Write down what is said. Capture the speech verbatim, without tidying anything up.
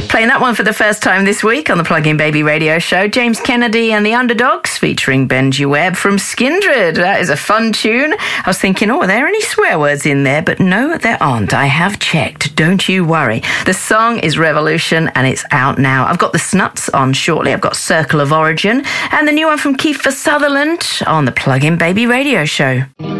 Playing that one for the first time this week on the Plug-in Baby radio show, James Kennedy and the Underdogs featuring Benji Webb from Skindred. That is a fun tune. I was thinking, oh, are there any swear words in there? But no, there aren't. I have checked. Don't you worry. The song is Revolution and it's out now. I've got the Snuts on shortly. I've got Circle of Origin and the new one from Kiefer Sutherland on the Plug-in Baby radio show.